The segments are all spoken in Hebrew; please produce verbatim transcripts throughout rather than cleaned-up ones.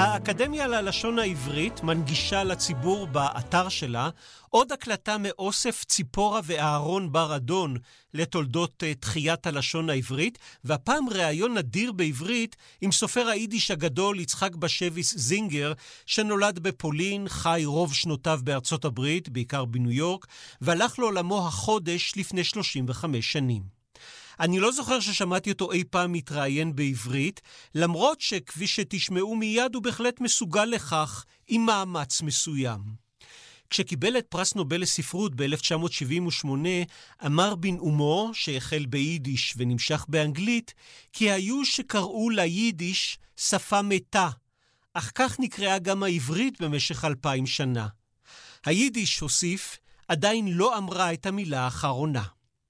האקדמיה ללשון העברית מנגישה לציבור באתר שלה עוד הקלטה מאוסף ציפורה ואהרון בר אדון לתולדות תחיית הלשון העברית, והפעם ראיון נדיר בעברית עם סופר היידיש הגדול יצחק בשביס זינגר, שנולד בפולין, חי רוב שנותיו בארצות הברית, בעיקר בניו יורק, והלך לעולמו החודש לפני שלושים וחמש שנים. אני לא זוכר ששמעתי אותו אי פעם מתראיין בעברית, למרות שכפי שתשמעו מיד הוא בהחלט מסוגל לכך עם מאמץ מסוים. כשקיבל את פרס נובל לספרות ב-אלף תשע מאות שבעים ושמונה, אמר בנאומו, שהחל ביידיש ונמשך באנגלית, כי היו שקראו ליידיש שפה מתה, אך כך נקראה גם העברית במשך אלפיים שנה. היידיש, הוסיף, עדיין לא אמרה את המילה האחרונה.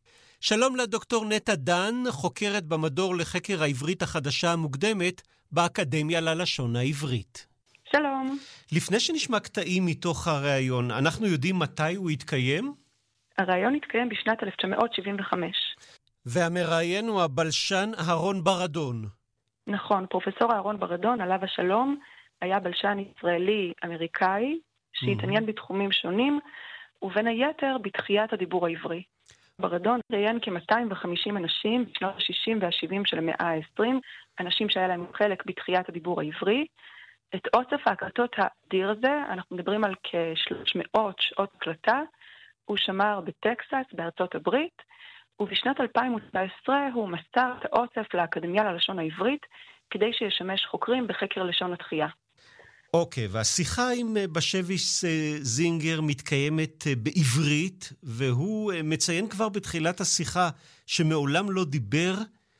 שלום לדוקטור נטע דן, חוקרת במדור לחקר העברית החדשה המוקדמת באקדמיה ללשון העברית. שלום. לפני שנשמע קטעים מתוך הראיון, אנחנו יודעים מתי הוא התקיים? הראיון התקיים בשנת אלף תשע מאות שבעים וחמש. והמראיין הוא הבלשן אהרון בר אדון. נכון, פרופסור אהרון בר אדון, עליו השלום, היה בלשן ישראלי אמריקאי, שהתעניין mm-hmm. בתחומים שונים, ובין היתר בתחיית הדיבור העברי. בר אדון ראיין כ-מאתיים וחמישים אנשים בשנות ה-שישים וה-שבעים של המאה ה-עשרים, אנשים שהיה להם חלק בתחיית הדיבור העברי. את אוסף ההקלטות האדיר הזה, אנחנו מדברים על כ-שלוש מאות שעות הקלטה, הוא שמר בטקסס, בארצות הברית, ובשנת אלפיים ותשע עשרה הוא מסר את האוסף לאקדמיה ללשון העברית, כדי שישמש חוקרים בחקר לשון התחייה. אוקיי, והשיחה עם בשביס זינגר מתקיימת בעברית, והוא מציין כבר בתחילת השיחה שמעולם לא דיבר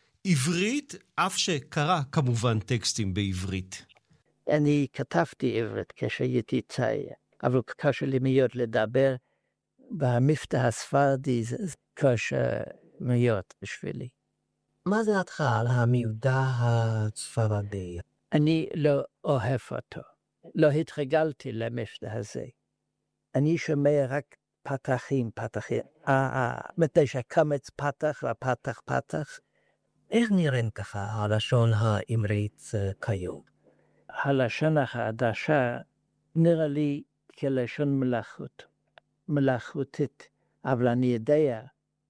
עברית, אף שקרא כמובן טקסטים בעברית. אני כתבתי עברית כשהייתי צעיר, אבל קשה לי מאוד לדבר, במבטא הספרדי זה קשה מאוד בשבילי. מה זה דעתך על המבטא הספרדי? אני לא אוהב אותו. לא התרגלתי למבטא הזה. אני שומע רק פתחים, פתחים. מתי שקמץ פתח ופתח פתח. איך נראים ככה הלשון העברית כיום? הלשון החדשה נראה לי כלשון מלאכות, מלאכותית, אבל אני יודע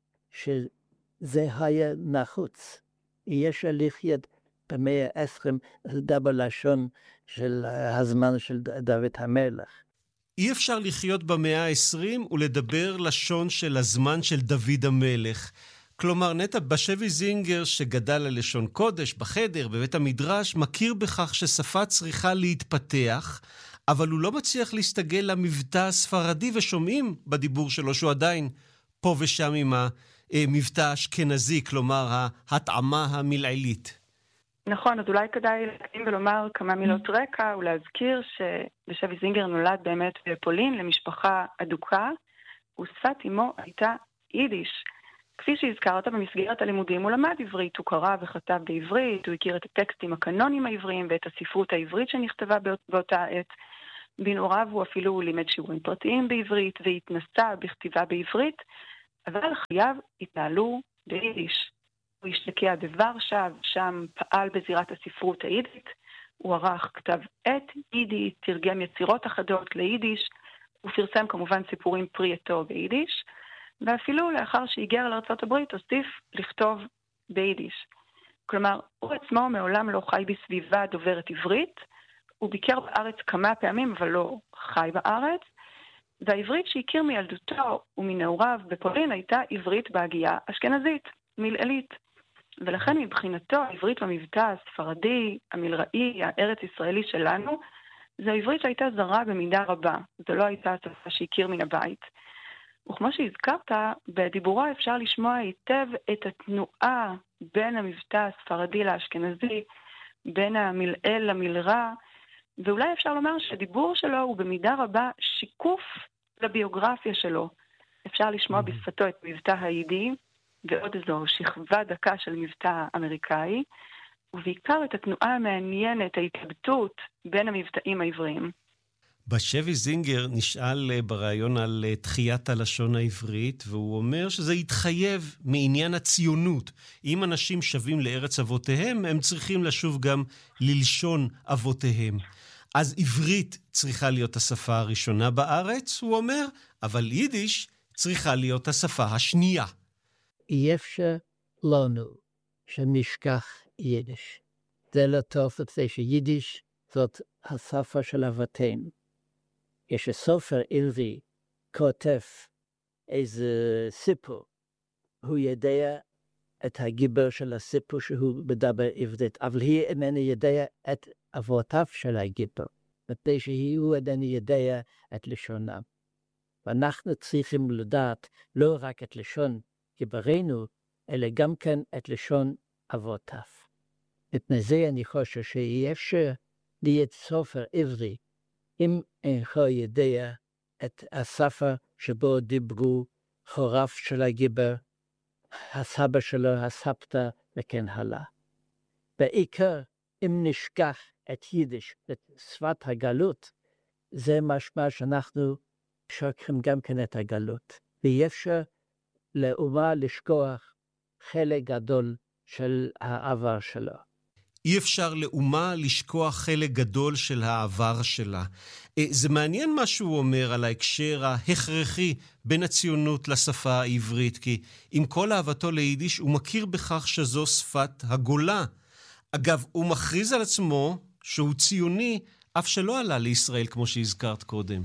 שזה היה נחוץ. יש לחיות במאה העשרים לדבר לשון של הזמן של דוד המלך. אי אפשר לחיות במאה העשרים ולדבר לשון של הזמן של דוד המלך. כלומר, נטע בשביס זינגר שגדל על לשון קודש בחדר, בבית המדרש, מכיר בכך ששפה צריכה להתפתח, אבל הוא לא מצליח להסתגל למבטא הספרדי, ושומעים בדיבור שלו שהוא עדיין פה ושם עם המבטא האשכנזי, כלומר ההתאמה המלעילית. נכון, אז אולי כדאי להקדים ולומר כמה מילות רקע, ולהזכיר שבשביס זינגר נולד באמת בפולין למשפחה אדוקה, ושפת אמו הייתה יידיש. כפי שהזכרת, במסגרת הלימודים הוא למד עברית, הוא קרא וכתב בעברית, הוא הכיר את הטקסטים הקנונים העבריים ואת הספרות העברית שנכתבה באותה עת. בנעוריו הוא אפילו לימד שיעורים פרטיים בעברית והתנסה בכתיבה בעברית, אבל חייו התנהלו ביידיש. הוא השתקע בוורשה, שם פעל בזירת הספרות היידית, הוא ערך כתב עת יידי, תרגם יצירות אחדות ליידיש, הוא פרסם כמובן סיפורים פרי עטו ביידיש, ואפילו לאחר שהיגר לארצות הברית הוסיף לכתוב ביידיש. כלומר, הוא עצמו מעולם לא חי בסביבה דוברת עברית, הוא ביקר בארץ כמה פעמים אבל לא חי בארץ, והעברית שהכיר מילדותו ומנעוריו בפולין הייתה עברית בהגייה אשכנזית, מלעילית. ולכן מבחינתו העברית במבטא הספרדי, המלראי, הארץ ישראלי שלנו, זו עברית שהייתה זרה במידה רבה, זו לא הייתה השפה שהכיר מן הבית. וכמו שהזכרת, בדיבורו אפשר לשמוע היטב את התנועה בין המבטא הספרדי לאשכנזי, בין המלעיל למלרע, ואולי אפשר לומר שהדיבור שלו הוא במידה רבה שיקוף לביוגרפיה שלו. אפשר לשמוע בשפתו את מבטא היידי, ועוד איזו שכבה דקה של מבטא אמריקאי, ובעיקר את התנועה המעניינת, ההתלבטות בין המבטאים העבריים. בשביס זינגר נשאל בראיון על תחיית הלשון העברית, והוא אומר שזה יתחייב מעניין הציונות. אם אנשים שווים לארץ אבותיהם, הם צריכים לשוב גם ללשון אבותיהם. אז עברית צריכה להיות השפה הראשונה בארץ, הוא אומר, אבל יידיש צריכה להיות השפה השנייה. אי אפשר לנו שנשכח יידיש. זה לא טוב לפני שיידיש זאת השפה של אבותינו. יש סופר עברי כותב איזה סיפור, הוא יודע את הגיבור של הסיפור שהוא מדבר עברית, אבל היא איננה יודע את אבותיו של הגיבור, מפני שהוא איננה יודע את לשונם. ואנחנו צריכים לדעת לא רק את לשון גיבורנו, אלא גם כן את לשון אבותיו. מפני זה אני חושב שאי אפשר להיות סופר עברי, אם אינך יודע את השפה שבו דיברו הוריו של הגיבור, הסבא שלו, הסבתא וכן הלאה. בעיקר אם נשכח את יידיש, את שפת הגלות, זה משמע שאנחנו שוכחים גם כן את הגלות. ואי אפשר לאומה לשכוח חלק גדול של העבר שלו. אי אפשר לאומה לשכוח חלק גדול של העבר שלה. זה מעניין מה שהוא אומר על ההקשר ההכרחי בין הציונות לשפה העברית, כי עם כל אהבתו ליידיש הוא מכיר בכך שזו שפת הגולה. אגב, הוא מכריז על עצמו שהוא ציוני, אף שלא עלה לישראל כמו שהזכרת קודם.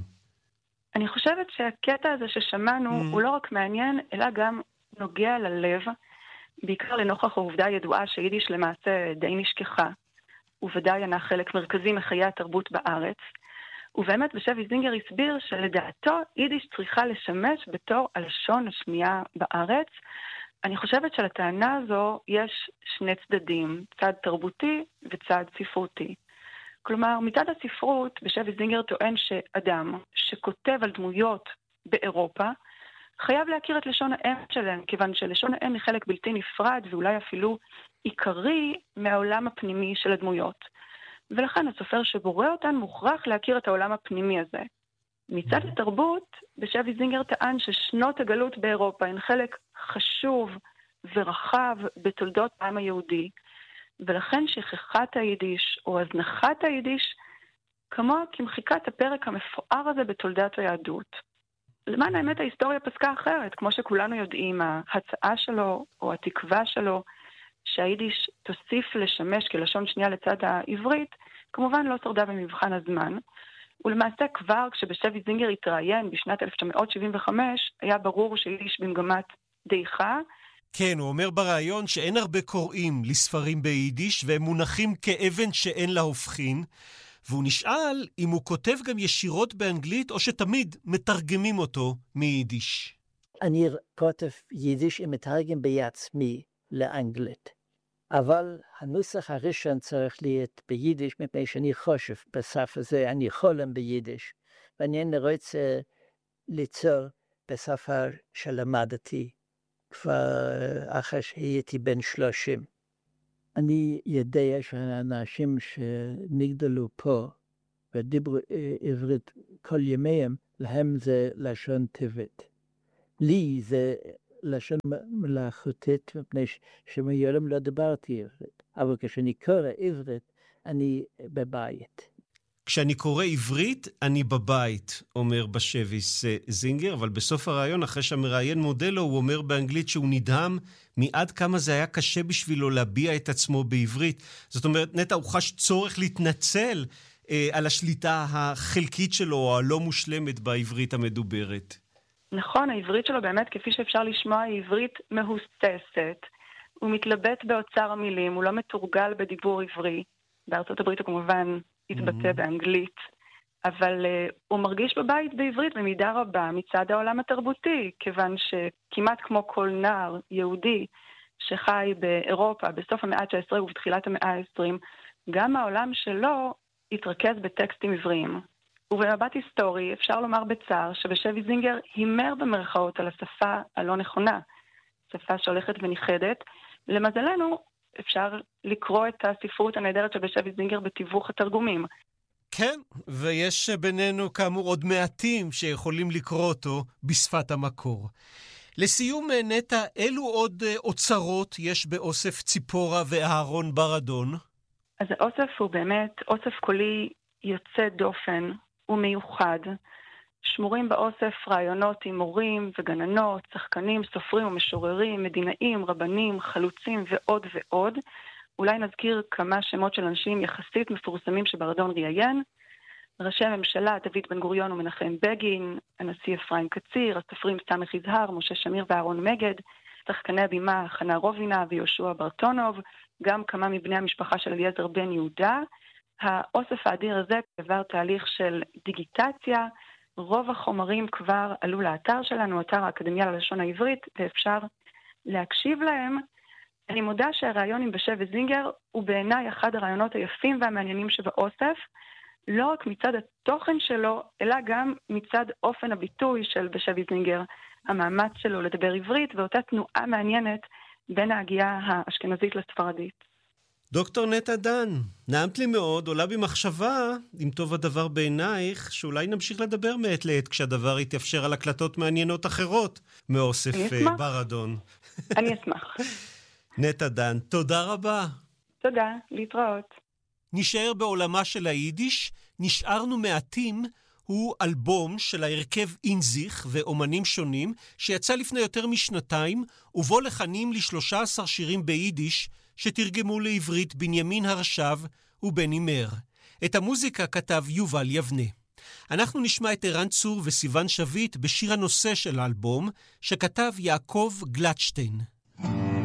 אני חושבת שהקטע הזה ששמענו mm. הוא לא רק מעניין, אלא גם נוגע ללב, בעיקר לנוכח העובדה הידועה שיידיש למעשה די נשכחה, וודאי אינה חלק מרכזי מחיי התרבות בארץ. ובאמת בשבי זינגר הסביר שלדעתו יידיש צריכה לשמש בתור הלשון השנייה בארץ. אני חושבת שלטענה הזו יש שני צדדים, צד תרבותי וצד ספרותי. כלומר, מצד הספרות, בשבי זינגר טוען שאדם שכותב על דמויות באירופה, חייב להכיר את לשון האם שלהם, כיוון שלשון האם היא חלק בלתי נפרד ואולי אפילו עיקרי מהעולם הפנימי של הדמויות. ולכן הסופר שבורא אותן מוכרח להכיר את העולם הפנימי הזה. מצד התרבות, בשבי זינגר טען ששנות הגלות באירופה הן חלק חשוב ורחב בתולדות העם היהודי, ולכן שכחת היידיש או הזנחת היידיש כמוה כמחיקת הפרק המפואר הזה בתולדת היהדות. למען האמת ההיסטוריה פסקה אחרת, כמו שכולנו יודעים, ההצעה שלו או התקווה שלו שהיידיש תוסיף לשמש כלשון שנייה לצד העברית, כמובן לא שרדה במבחן הזמן. ולמעשה כבר כשבשבי זינגר התראיין בשנת אלף תשע מאות שבעים וחמש, היה ברור שיידיש במגמת דעיכה. כן, הוא אומר ברעיון שאין הרבה קוראים לספרים ביידיש, והם מונחים כאבן שאין לה הופכין, והוא נשאל אם הוא כותב גם ישירות באנגלית, או שתמיד מתרגמים אותו מיידיש. אני כותב יידיש ומתרגם בעצמי לאנגלית. אבל הנוסח הראשון צריך להיות ביידיש, מפני שאני חושב בשפה הזה, אני חולם ביידיש, ואני רוצה ליצור בשפה שלמדתי, כבר אחרי שהייתי בן שלושים. אני יודע שהאנשים שנגדלו פה ודיברו עברית כל ימיהם, להם זה לשון טבעית. לי זה לשון מלאכותית, מפני שמעולם לא דיברתי עברית. אבל כשאני קורא עברית, אני בבית. כשאני קורא עברית, אני בבית, אומר בשביס זינגר, אבל בסוף הרעיון, אחרי שהמראיין מודה לו, הוא אומר באנגלית שהוא נדהם מעד כמה זה היה קשה בשבילו להביע את עצמו בעברית. זאת אומרת, נטע, הוא חש צורך להתנצל אה, על השליטה החלקית שלו, או הלא מושלמת בעברית המדוברת. נכון, העברית שלו באמת, כפי שאפשר לשמוע, היא עברית מהוססת. הוא מתלבט באוצר המילים, הוא לא מתורגל בדיבור עברי. בארצות הברית הוא כמובן התבטא באנגלית, אבל uh, הוא מרגיש בבית בעברית במידה רבה מצד העולם התרבותי, כיוון שכמעט כמו כל נער יהודי שחי באירופה בסוף המאה ה-תשע עשרה ובתחילת המאה ה-עשרים, גם העולם שלו התרכז בטקסטים עבריים. ובמבט היסטורי אפשר לומר בצער שבשבי זינגר הימר במרכאות על השפה הלא נכונה, שפה שהולכת ונכחדת. למזלנו אפשר לקרוא את הספרות הנהדרת של בשבי זינגר בתיווך התרגומים. כן, ויש בינינו כאמור עוד מעטים שיכולים לקרוא אותו בשפת המקור. לסיום, נטע, אילו עוד אוצרות יש באוסף ציפורה ואהרון ברדון? אז האוסף הוא באמת אוסף קולי יוצא דופן ומיוחד. שמורים באוסף רעיונות עם מורים וגננות, שחקנים, סופרים ומשוררים, מדינאים, רבנים, חלוצים ועוד ועוד. אולי נזכיר כמה שמות של אנשים יחסית מפורסמים שבארדון ראיין. ראשי הממשלה, דוד בן גוריון ומנחם בגין, הנשיא אפרים קציר, הסופרים סמך יזהר, משה שמיר ואהרון מגד, שחקני הבימה חנה רובינה ויהושע ברטונוב, גם כמה מבני המשפחה של אליעזר בן יהודה. האוסף האדיר הזה עבר תהליך של דיגיטציה, רוב החומרים כבר עלו לאתר שלנו, אתר האקדמיה ללשון העברית, ואפשר להקשיב להם. אני מודה שהרעיון עם בשבי זינגר הוא בעיניי אחד הרעיונות היפים והמעניינים שבאוסף, לא רק מצד התוכן שלו, אלא גם מצד אופן הביטוי של בשבי זינגר, המאמץ שלו לדבר עברית, ואותה תנועה מעניינת בין ההגייה האשכנזית לספרדית. דוקטור נטע דן, נעמת לי מאוד, עולה במחשבה, אם טוב הדבר בעינייך, שאולי נמשיך לדבר מעת לעת כשהדבר יתאפשר על הקלטות מעניינות אחרות מאוסף ברדון. אני אשמח. נטע דן, תודה רבה. תודה, להתראות. נשאר בעולמה של היידיש, נשארנו מעטים, הוא אלבום של ההרכב אינזיך ואומנים שונים, שיצא לפני יותר משנתיים, ובו לחנים ל-שלושה עשר שירים ביידיש, שתרגמו לעברית בנימין הרשב ובני מר. את המוזיקה כתב יובל יבנה. אנחנו נשמע את ערן צור וסיוון שביט בשיר הנושא של האלבום, שכתב יעקב גלטשטיין.